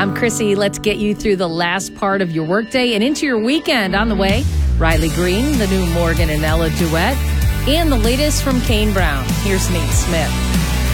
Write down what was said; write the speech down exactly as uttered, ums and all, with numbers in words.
I'm Chrissy. Let's get you through the last part of your workday and into your weekend. On the way, Riley Green, the new Morgan and Ella duet, and the latest from Kane Brown. Here's Nate Smith.